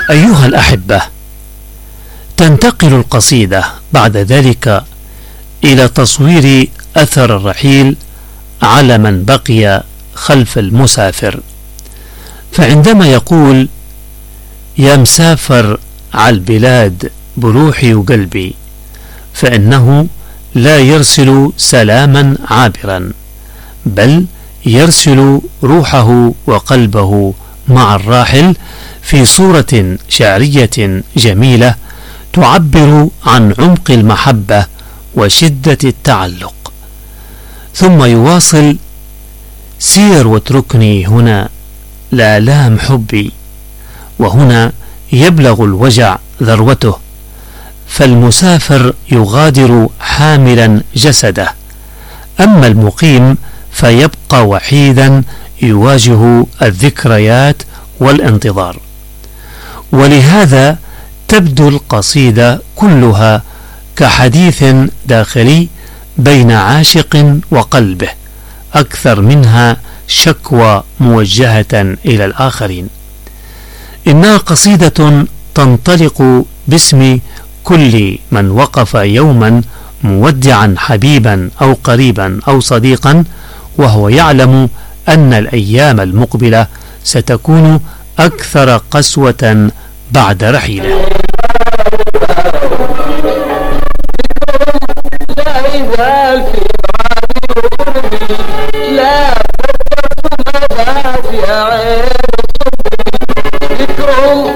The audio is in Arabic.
أيها الأحبة، تنتقل القصيدة بعد ذلك إلى تصوير أثر الرحيل على من بقي خلف المسافر. فعندما يقول: يا مسافر عالبلاد بروحي وقلبي، فإنه لا يرسل سلاما عابرا، بل يرسل روحه وقلبه مع الراحل في صورة شعرية جميلة تعبر عن عمق المحبة وشدة التعلق. ثم يواصل: سير واتركني هنا لآلام حبي. وهنا يبلغ الوجع ذروته، فالمسافر يغادر حاملا جسده، أما المقيم فيبقى وحيدا يواجه الذكريات والانتظار. ولهذا تبدو القصيدة كلها كحديث داخلي بين عاشق وقلبه، أكثر منها شكوى موجهة إلى الآخرين. إنها قصيدة تنطلق باسم كل من وقف يوما مودعا حبيبا أو قريبا أو صديقا، وهو يعلم أن الأيام المقبلة ستكون أكثر قسوة بعد رحيله. ذكرهم